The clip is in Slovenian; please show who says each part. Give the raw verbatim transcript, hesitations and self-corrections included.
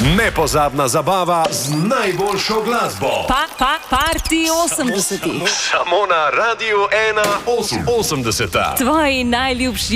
Speaker 1: Nepozabna zabava z najboljšo glasbo.
Speaker 2: Pa, pa, party osemdesetih.
Speaker 1: Samo na Radiu ena osemdeseta.
Speaker 2: Tvoji najljubši